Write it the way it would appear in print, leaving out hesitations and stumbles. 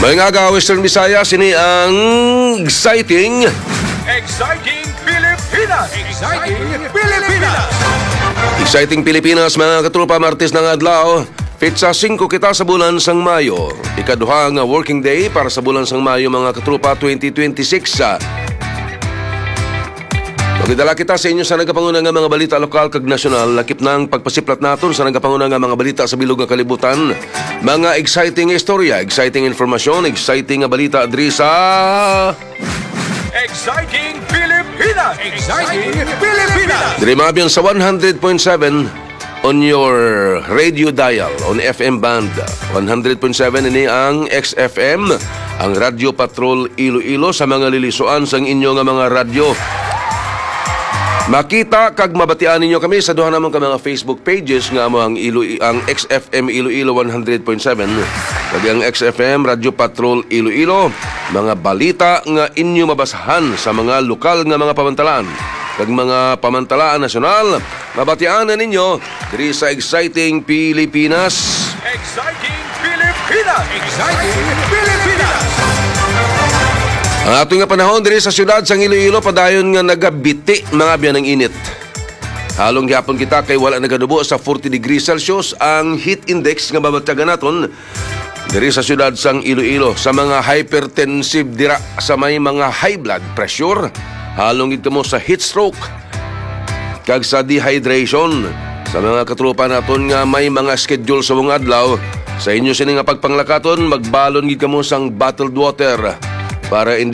Mayong aga, Western Visayas, ini ang Exciting Pilipinas! Exciting Pilipinas, mga katropa, Martes ng adlaw. Petsa 5 kita sa bulan sang Mayo. Ikaduha nga working day para sa bulan sang Mayo, mga katropa, 2026. Magdala kita sa inyo sa nagapanguna nga mga balita lokal kag nasyonal. Lakip ng pagpasiplat naton sa nagapanguna nga mga balita sa bilog nga kalibutan. Mga exciting istorya, exciting informasyon, exciting nga balita adri sa Exciting Pilipinas! Diri mabiyan sa 100.7 on your radio dial, on FM band. 100.7 ini ang XFM, ang Radio Patrol Iloilo sa mga lilisuan sang inyo nga mga radyo. Makita kag mabatian ninyo kami sa duha namang ka mga Facebook pages nga mo ang XFM Iloilo 100.7 kag ang XFM Radio Patrol Iloilo, mga balita nga inyo mabasahan sa mga lokal nga mga pamantalaan kag mga pamantalaan nasyonal. Mabatian na ninyo diri sa Exciting Pilipinas. Exciting Pilipinas! Ang ato nga panahon diri sa syudad sang Iloilo padayon nga nagabiti mga biyan ng init. Halong gihapon kita kay wala nagadubo sa 40 degrees Celsius ang heat index nga mabatyagan naton diri sa syudad sang Iloilo. Sa mga hypertensive dira, sa may mga high blood pressure, halong gid mo sa heat stroke kag sa dehydration. Sa mga katropa naton nga may mga schedule sa mga adlaw, sa inyo sini nga pagpanglakaton, magbalon gid kamo sang bottled water para